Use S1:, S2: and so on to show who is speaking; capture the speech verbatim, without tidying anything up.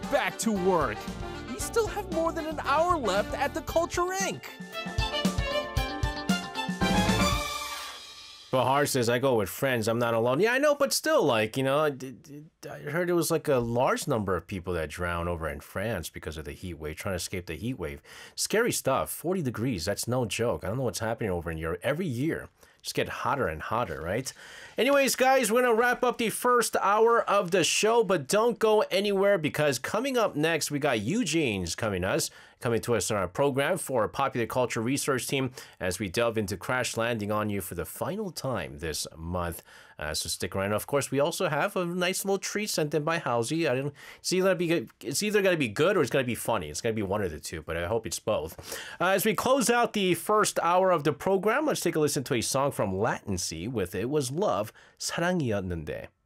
S1: get back to work. We still have more than an hour left at the Culture Incorporated.
S2: Bahar says, I go with friends. I'm not alone. Yeah, I know, but still, like, you know, I, I heard it was like a large number of people that drowned over in France because of the heat wave, trying to escape the heat wave. Scary stuff. forty degrees. That's no joke. I don't know what's happening over in Europe. Every year, just get hotter and hotter, right? Anyways, guys, we're going to wrap up the first hour of the show, but don't go anywhere because coming up next, we got Eugene's coming us. Coming to us on our program for our popular culture research team as we delve into Crash Landing on You for the final time this month. Uh, so stick around. Of course, we also have a nice little treat sent in by Halsey. I don't. It's either gonna be good, it's either going to be good or it's going to be funny. It's going to be one of the two, but I hope it's both. Uh, as we close out the first hour of the program, let's take a listen to a song from Latin Sea with "It Was Love," 사랑이었는데.